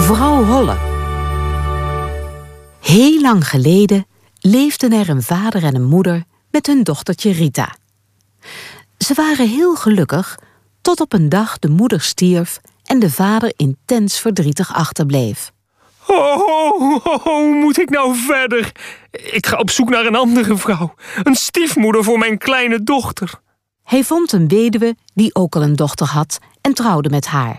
Vrouw Holle. Heel lang geleden leefden er een vader en een moeder met hun dochtertje Rita. Ze waren heel gelukkig tot op een dag de moeder stierf en de vader intens verdrietig achterbleef. Hoe moet ik nou verder? Ik ga op zoek naar een andere vrouw. Een stiefmoeder voor mijn kleine dochter. Hij vond een weduwe die ook al een dochter had en trouwde met haar.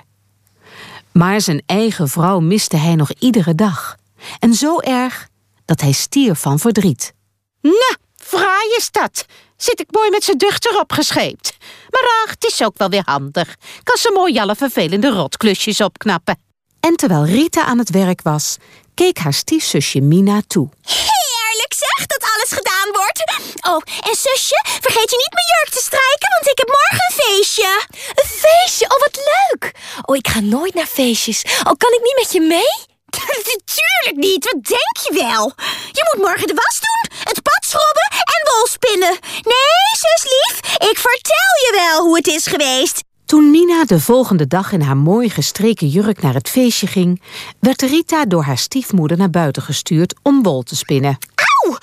Maar zijn eigen vrouw miste hij nog iedere dag. En zo erg dat hij stierf van verdriet. Nou, fraai is dat. Zit ik mooi met z'n dochter opgescheept. Maar ach, het is ook wel weer handig. Kan ze mooi alle vervelende rotklusjes opknappen. En terwijl Rita aan het werk was, keek haar stiefzusje Mina toe. Heerlijk zeg, dat alles gedaan wordt. Oh, en zusje, vergeet je niet mijn jurk te strijken, want ik heb morgen een feestje. Een feestje? Oh, wat leuk. Oh, ik ga nooit naar feestjes. Oh, kan ik niet met je mee? Natuurlijk niet, wat denk je wel? Je moet morgen de was doen, het pad schrobben en wol spinnen. Nee, zuslief, ik vertel je wel hoe het is geweest. Toen Mina de volgende dag in haar mooi gestreken jurk naar het feestje ging, werd Rita door haar stiefmoeder naar buiten gestuurd om wol te spinnen. Auw!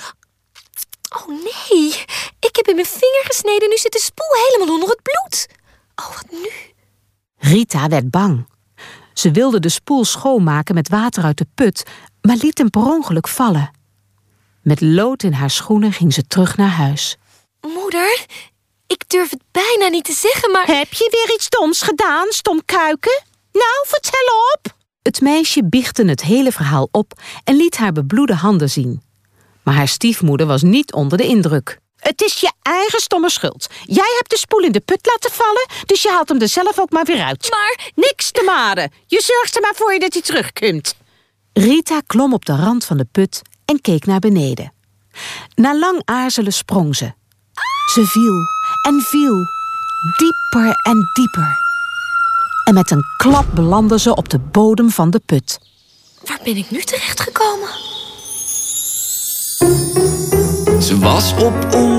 Oh nee, ik heb in mijn vinger gesneden en nu zit de spoel helemaal onder het bloed. Oh, wat nu? Rita werd bang. Ze wilde de spoel schoonmaken met water uit de put, maar liet hem per ongeluk vallen. Met lood in haar schoenen ging ze terug naar huis. Moeder, ik durf het bijna niet te zeggen, maar... Heb je weer iets doms gedaan, stomkuiken? Nou, vertel op. Het meisje biechtte het hele verhaal op en liet haar bebloede handen zien. Maar haar stiefmoeder was niet onder de indruk. Het is je eigen stomme schuld. Jij hebt de spoel in de put laten vallen, dus je haalt hem er zelf ook maar weer uit. Maar... Niks te maren. Je zorgt er maar voor je dat hij terugkomt. Rita klom op de rand van de put en keek naar beneden. Na lang aarzelen sprong ze. Ze viel en viel, dieper en dieper. En met een klap belandde ze op de bodem van de put. Waar ben ik nu terechtgekomen? Ze was op